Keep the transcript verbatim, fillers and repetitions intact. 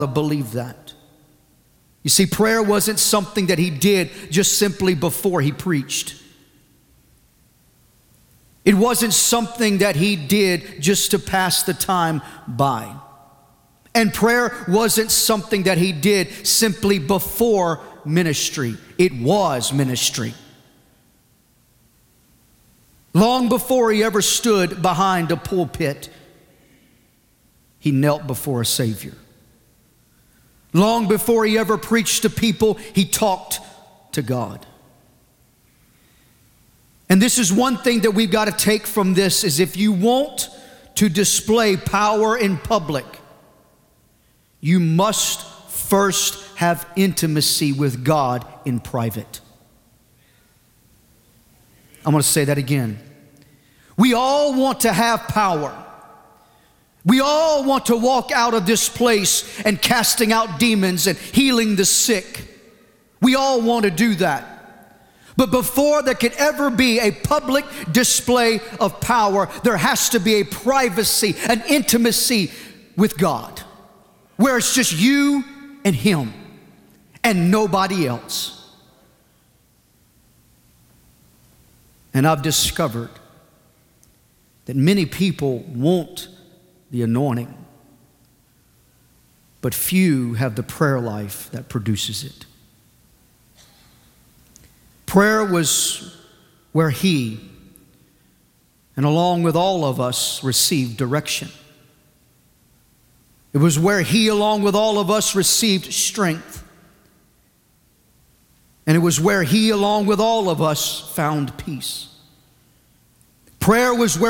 believe that. You see, prayer wasn't something that he did just simply before he preached. It wasn't something that he did just to pass the time by. And prayer wasn't something that he did simply before ministry. It was ministry. Long before he ever stood behind a pulpit, he knelt before a Savior. Long before he ever preached to people, he talked to God. And this is one thing that we've got to take from this, is if you want to display power in public, you must first have intimacy with God in private. I'm going to say that again. We all want to have power. We all want to walk out of this place and casting out demons and healing the sick. We all want to do that. But before there could ever be a public display of power, there has to be a privacy, an intimacy with God, where it's just you and him and nobody else. And I've discovered that many people want the anointing, but few have the prayer life that produces it. Prayer was where he, and along with all of us, received direction. It was where he, along with all of us, received strength. And it was where he, along with all of us, found peace. Prayer was where